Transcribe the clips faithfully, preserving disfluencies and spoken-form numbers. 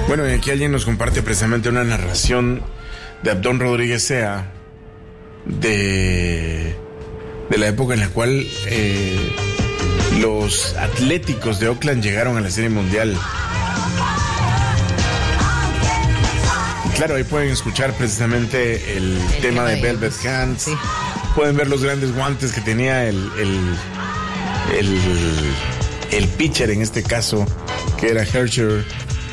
Bueno, y aquí alguien nos comparte precisamente una narración de Abdón Rodríguez Sea de, de la época en la cual eh, los Atléticos de Oakland llegaron a la Serie Mundial. Claro, ahí pueden escuchar precisamente el, el tema, tema de, de Velvet Hands. Sí. Pueden ver los grandes guantes que tenía el, el, el, el pitcher en este caso, que era Hercher.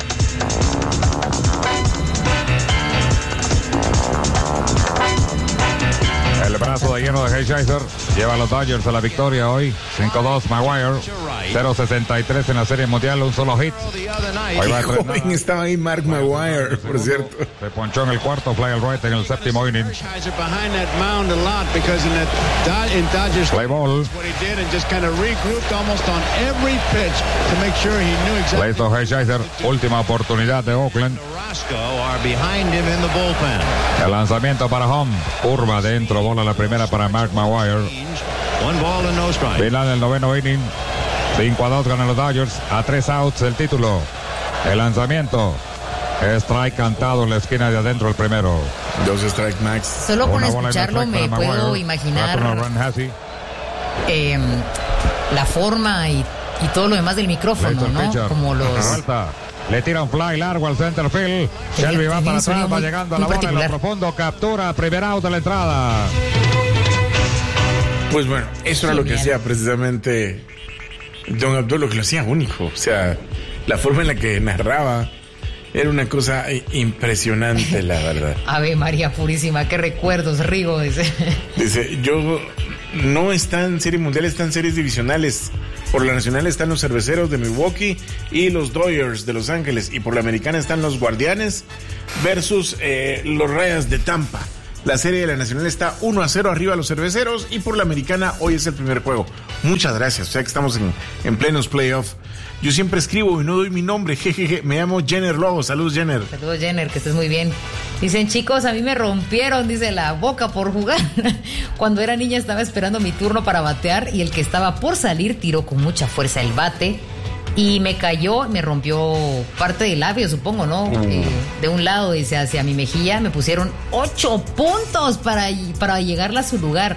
El brazo de lleno de Heishiser lleva a los Dodgers a la victoria hoy. cinco dos Maguire, cero sesenta y tres en la Serie Mundial, un solo hit. Hoy va joven estaba ahí Mark Maguire, por cierto. Se ponchó en el cuarto, fly al right en el séptimo inning. Play ball. Le hizo Heishiser, última oportunidad de Oakland. El lanzamiento para home, curva dentro, bola la primera para Mark Maguire. Final del noveno inning, cinco a dos ganan los Dodgers, a tres outs el título. El lanzamiento, strike cantado en la esquina de adentro el primero. Dos strike max. Solo con escucharlo me puedo imaginar eh, la forma y, y todo lo demás del micrófono, ¿no? Pitcher. Como los... Le tira un fly largo al center field. Shelby va para atrás, va llegando a la bola en lo profundo. Captura, primer out de la entrada. Pues bueno, eso era lo que hacía precisamente Don Abdul, lo que lo hacía único. O sea, la forma en la que narraba era una cosa impresionante, la verdad. Ave María Purísima, qué recuerdos, Rigo. Dice, dice yo no está en Serie Mundial, está en series divisionales. Por la nacional están los Cerveceros de Milwaukee y los Dodgers de Los Ángeles. Y por la americana están los Guardianes versus eh, los Rayas de Tampa. La serie de la nacional está uno a cero arriba a los Cerveceros. Y por la americana hoy es el primer juego. Muchas gracias, o sea que estamos en, en plenos playoffs. Yo siempre escribo y no doy mi nombre, jejeje. Me llamo Jenner Lobo. Saludos, Jenner. Saludos, Jenner, que estés muy bien. Dicen, chicos, a mí me rompieron, dice, la boca por jugar. Cuando era niña estaba esperando mi turno para batear y el que estaba por salir tiró con mucha fuerza el bate y me cayó, me rompió parte del labio, supongo, ¿no? Uh. Eh, de un lado, dice, hacia mi mejilla me pusieron ocho puntos para, para llegarla a su lugar.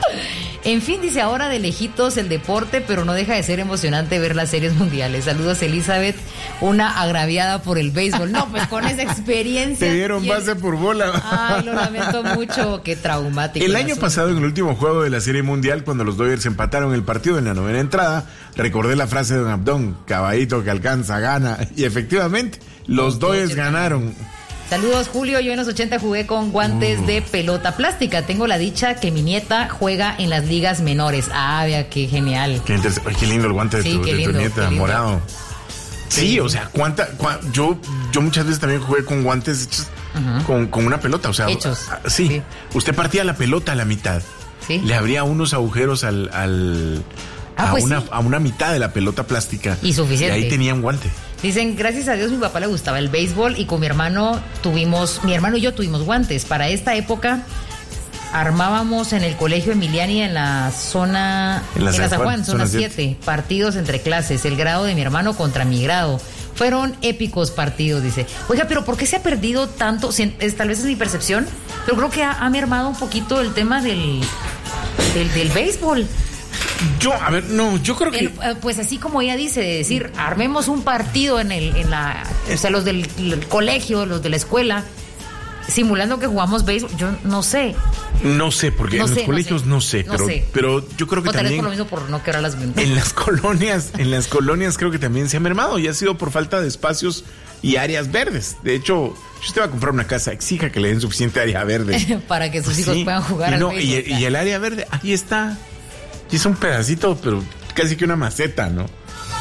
En fin, dice, ahora de lejitos el deporte, pero no deja de ser emocionante ver las series mundiales. Saludos, Elizabeth, una agraviada por el béisbol. No, pues con esa experiencia. Te dieron y... base por bola. Ay, lo lamento mucho, qué traumático. El año pasado, en el último juego de la Serie Mundial, cuando los Dodgers empataron el partido en la novena entrada, recordé la frase de Don Abdón, caballito que alcanza, gana. Y efectivamente, los Dodgers ganaron. Saludos, Julio. Yo en los ochenta jugué con guantes mm. de pelota plástica. Tengo la dicha que mi nieta juega en las ligas menores. Ah, vea, qué genial. Qué, inter... Ay, qué lindo el guante de, sí, tu, de lindo, tu nieta, morado. Sí, sí, o sea, cuánta, cuánta yo, yo muchas veces también jugué con guantes hechos uh-huh. con, con una pelota. O sea, hechos. A, sí, sí, usted partía la pelota a la mitad. Sí. Le abría unos agujeros al... al ah, a, pues una, sí. a una mitad de la pelota plástica. Y suficiente. Y ahí tenía un guante. Dicen, gracias a Dios mi papá le gustaba el béisbol y con mi hermano tuvimos, mi hermano y yo tuvimos guantes. Para esta época armábamos en el colegio Emiliani en la zona, en la, en San, San Juan, Juan, zona siete, partidos entre clases, el grado de mi hermano contra mi grado. Fueron épicos partidos, dice. Oiga, pero ¿por qué se ha perdido tanto? Tal vez es mi percepción, pero creo que ha, ha mermado un poquito el tema del, del, del béisbol. Yo, a ver, no, yo creo que... El, pues así como ella dice, de decir, armemos un partido en el, en la, o sea, los del colegio, los de la escuela, simulando que jugamos béisbol, yo no sé. No sé, porque no en sé, los colegios no sé, no sé, no pero, sé. pero yo creo que o tal también... vez por lo mismo por no quebrar las ventanas. En las colonias, en las colonias creo que también se ha mermado y ha sido por falta de espacios y áreas verdes. De hecho, si usted va a comprar una casa, exija que le den suficiente área verde. Para que sus pues hijos sí. puedan jugar y al no, béisbol. Y, y el área verde, ahí está. Y es un pedacito, pero casi que una maceta, ¿no?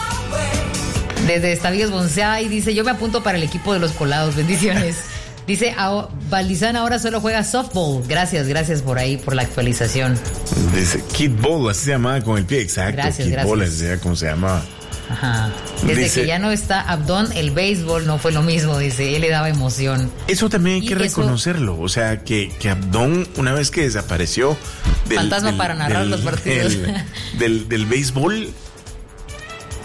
Desde Estavíos Bonsai dice, yo me apunto para el equipo de los colados, bendiciones. Dice, Valdizán ahora solo juega softball. Gracias, gracias por ahí, por la actualización. Dice, kickball, así se llamaba con el pie, exacto. Gracias, kickball, gracias. Así como se llamaba. Ajá. Desde dice, que ya no está Abdón, el béisbol no fue lo mismo, dice, él le daba emoción. Eso también hay y que reconocerlo, eso, o sea, que, que Abdón, una vez que desapareció... Del, fantasma del, para narrar del, los partidos. Del, del, del béisbol,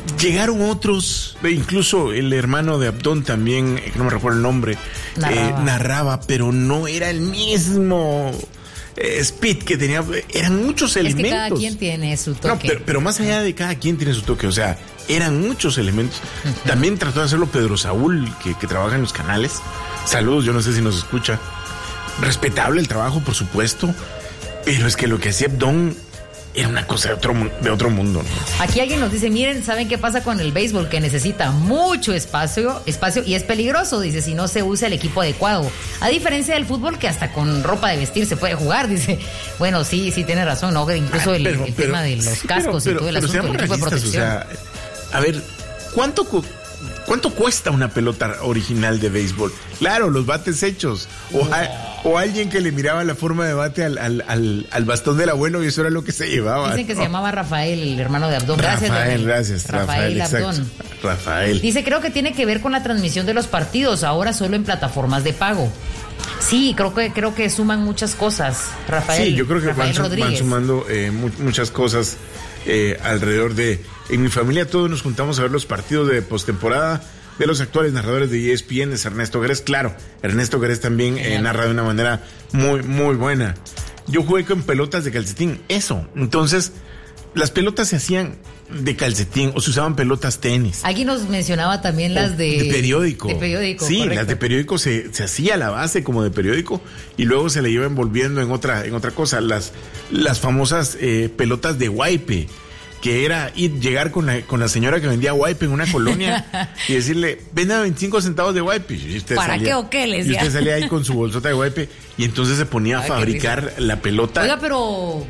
llegaron otros, incluso el hermano de Abdón también, que no me recuerdo el nombre, narraba, eh, narraba pero no era el mismo eh, speed que tenía, eran muchos elementos. Es que cada quien tiene su toque. No, pero, pero más allá de cada quien tiene su toque, o sea, eran muchos elementos. Uh-huh. También trató de hacerlo Pedro Saúl, que, que trabaja en los canales. Saludos, yo no sé si nos escucha. Respetable el trabajo, por supuesto, pero es que lo que hacía Abdón era una cosa de otro, de otro mundo, ¿no? Aquí alguien nos dice, miren, ¿saben qué pasa con el béisbol? Que necesita mucho espacio, espacio y es peligroso, dice, si no se usa el equipo adecuado. A diferencia del fútbol, que hasta con ropa de vestir se puede jugar, dice. Bueno, sí, sí tiene razón, ¿no? Incluso ah, el, pero, el pero, tema de los cascos pero, pero, y todo el asunto del equipo de protección. O sea, a ver, ¿cuánto... ¿Cuánto cuesta una pelota original de béisbol? Claro, los bates hechos. O, a, o alguien que le miraba la forma de bate al, al, al, al bastón del abuelo y eso era lo que se llevaba. Dicen que ¿no? se llamaba Rafael, el hermano de Abdón. Gracias, Rafael, gracias. Rafael, Rafael Abdón. Rafael. Dice, creo que tiene que ver con la transmisión de los partidos, ahora solo en plataformas de pago. Sí, creo que creo que suman muchas cosas, Rafael. Sí, yo creo que Rafael van, van sumando eh, mu- muchas cosas eh, alrededor de... En mi familia todos nos juntamos a ver los partidos de postemporada de los actuales narradores de E S P N. Es Ernesto Grés, claro. Ernesto Grés también eh, narra de una manera muy, muy buena. Yo jugué con pelotas de calcetín, eso. Entonces, las pelotas se hacían de calcetín o se usaban pelotas tenis. Aquí nos mencionaba también las de... De periódico. De periódico, sí, correcto. Las de periódico se, se hacía la base como de periódico y luego se le iba envolviendo en otra, en otra cosa. Las, las famosas eh, pelotas de Waipe, que era ir, llegar con la, con la señora que vendía Waipe en una colonia y decirle, venda veinticinco centavos de Waipe. Y usted ¿Para salía, qué o qué? Les y usted salía ahí con su bolsota de Waipe y entonces se ponía Ay, a fabricar la pelota. Oiga, pero...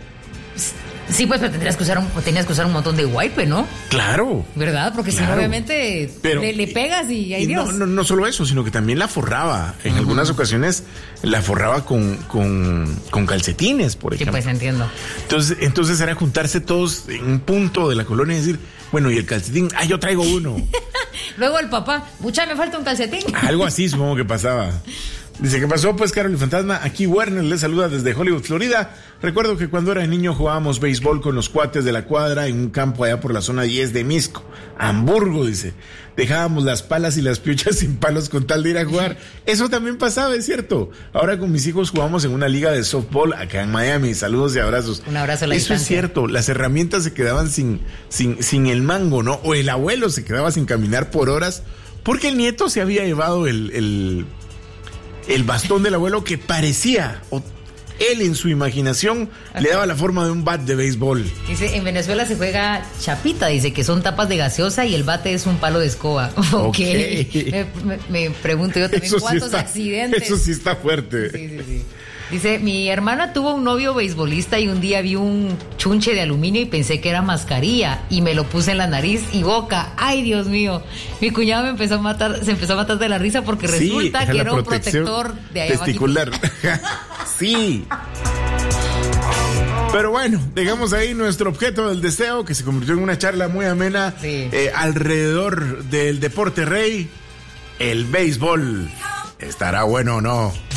Sí, pues, pero tendrías que usar un, tenías que usar un montón de Waipe, ¿no? Claro. ¿Verdad? Porque claro. si no, obviamente, pero, le, le pegas y ahí Dios. No, no, no solo eso, sino que también la forraba. En uh-huh. algunas ocasiones la forraba con, con, con calcetines, por ejemplo. Sí, pues, entiendo. Entonces, entonces era juntarse todos en un punto de la colonia y decir, bueno, y el calcetín, ah, yo traigo uno. Luego el papá, mucha, me falta un calcetín. Algo así supongo que pasaba. Dice, ¿qué pasó? Pues, Carol y Fantasma, aquí Werner les saluda desde Hollywood, Florida. Recuerdo que cuando era niño jugábamos béisbol con los cuates de la cuadra en un campo allá por la zona diez de Misco, Hamburgo, dice. Dejábamos las palas y las piochas sin palos con tal de ir a jugar. Eso también pasaba, es cierto. Ahora con mis hijos jugamos en una liga de softball acá en Miami. Saludos y abrazos. Un abrazo a la Eso distancia. Es cierto, las herramientas se quedaban sin, sin, sin el mango, ¿no? O el abuelo se quedaba sin caminar por horas porque el nieto se había llevado el... el el bastón del abuelo que parecía, o él en su imaginación okay. le daba la forma de un bat de béisbol. Dice, en Venezuela se juega chapita, dice que son tapas de gaseosa y el bate es un palo de escoba. Ok. okay. Me, me, me pregunto yo también, eso ¿cuántos sí está, accidentes? Eso sí está fuerte. Sí, sí, sí. Dice, mi hermana tuvo un novio beisbolista y un día vi un chunche de aluminio y pensé que era mascarilla y me lo puse en la nariz y boca. Ay, Dios mío. Mi cuñado me empezó a matar, se empezó a matar de la risa porque sí, resulta que era un protector de ahí testicular. Sí. Pero bueno, dejamos ahí nuestro objeto del deseo que se convirtió en una charla muy amena sí. eh, alrededor del deporte rey, el béisbol. ¿Estará bueno o no?